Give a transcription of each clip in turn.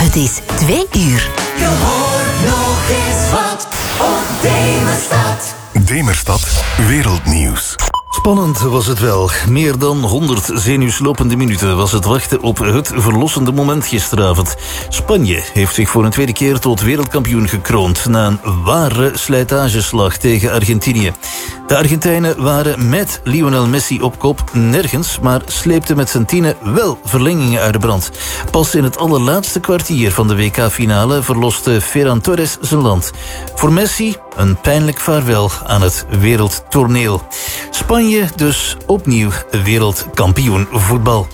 Het is 2 uur. Je hoort nog eens wat op Demerstad. Demerstad Wereldnieuws. Spannend was het wel. Meer dan 100 zenuwslopende minuten was het wachten op het verlossende moment gisteravond. Spanje heeft zich voor een tweede keer tot wereldkampioen gekroond na een ware slijtageslag tegen Argentinië. De Argentijnen waren met Lionel Messi op kop nergens, maar sleepten met zijn tienen wel verlengingen uit de brand. Pas in het allerlaatste kwartier van de WK-finale verloste Ferran Torres zijn land. Voor Messi een pijnlijk vaarwel aan het wereldtoneel. Spanje dus opnieuw wereldkampioen voetbal.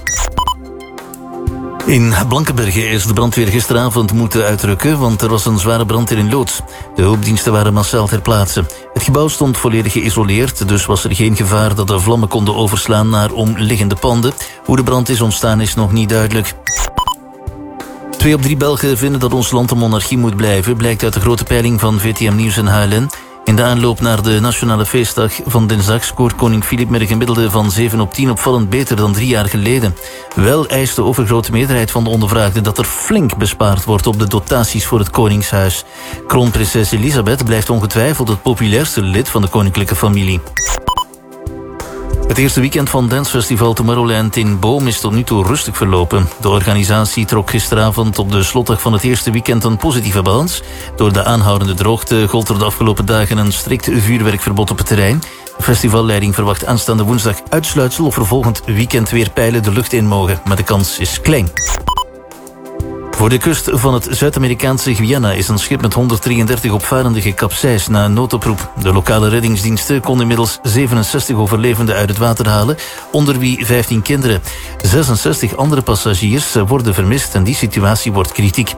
In Blankenberge is de brandweer gisteravond moeten uitrukken, want er was een zware brand in een loods. De hulpdiensten waren massaal ter plaatse. Het gebouw stond volledig geïsoleerd, dus was er geen gevaar dat de vlammen konden overslaan naar omliggende panden. Hoe de brand is ontstaan is nog niet duidelijk. 2 op 3 Belgen vinden dat ons land een monarchie moet blijven, blijkt uit de grote peiling van VTM Nieuws en HLN. In de aanloop naar de nationale feestdag van dinsdag scoort koning Filip met een gemiddelde van 7 op 10 opvallend beter dan 3 jaar geleden. Wel eist de overgrote meerderheid van de ondervraagden dat er flink bespaard wordt op de dotaties voor het koningshuis. Kroonprinses Elisabeth blijft ongetwijfeld het populairste lid van de koninklijke familie. Het eerste weekend van Dancefestival Tomorrowland in Boom is tot nu toe rustig verlopen. De organisatie trok gisteravond op de slotdag van het eerste weekend een positieve balans. Door de aanhoudende droogte gold er de afgelopen dagen een strikt vuurwerkverbod op het terrein. De festivalleiding verwacht aanstaande woensdag uitsluitsel of er volgend weekend weer pijlen de lucht in mogen. Maar de kans is klein. Voor de kust van het Zuid-Amerikaanse Guyana is een schip met 133 opvarenden gekapseisd na een noodoproep. De lokale reddingsdiensten konden inmiddels 67 overlevenden uit het water halen, onder wie 15 kinderen. 66 andere passagiers worden vermist en die situatie wordt kritiek.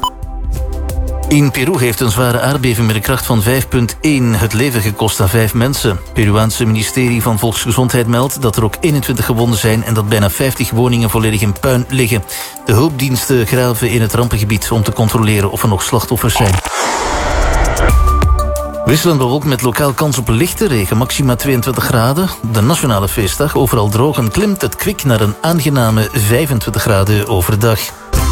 In Peru heeft een zware aardbeving met een kracht van 5,1 het leven gekost aan 5 mensen. Het Peruaanse ministerie van Volksgezondheid meldt dat er ook 21 gewonden zijn en dat bijna 50 woningen volledig in puin liggen. De hulpdiensten graven in het rampengebied om te controleren of er nog slachtoffers zijn. Wisselend bewolkt met lokaal kans op lichte regen, maxima 22 graden. De nationale feestdag overal droog en klimt het kwik naar een aangename 25 graden overdag.